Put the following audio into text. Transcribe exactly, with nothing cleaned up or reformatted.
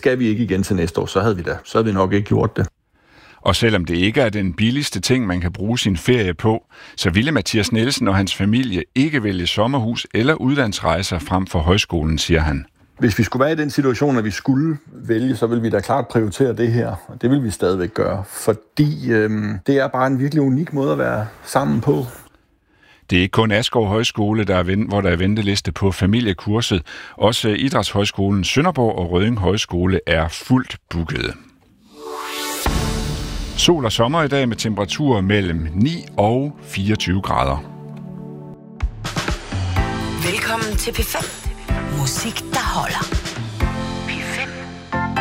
skal vi ikke igen til næste år, så havde vi da, så havde vi nok ikke gjort det. Og selvom det ikke er den billigste ting, man kan bruge sin ferie på, så ville Mathias Nielsen og hans familie ikke vælge sommerhus eller udlandsrejser frem for højskolen, siger han. Hvis vi skulle være i den situation, at vi skulle vælge, så vil vi da klart prioritere det her, og det vil vi stadigvæk gøre, fordi øhm, det er bare en virkelig unik måde at være sammen på. Det er ikke kun Askov Højskole, der er ven, hvor der er venteliste på familiekurset. Også Idrætshøjskolen Sønderborg og Rødding Højskole er fuldt bookede. Sol og sommer i dag med temperaturer mellem ni og fireogtyve grader. Velkommen til P fem. Musik, der holder.